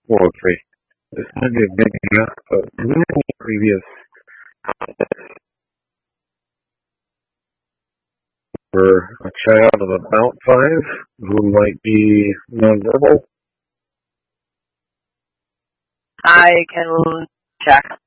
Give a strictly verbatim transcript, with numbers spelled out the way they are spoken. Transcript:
Well, three. This might be a big enough, but do we have any previous for a child of about five who might be nonverbal? I can check.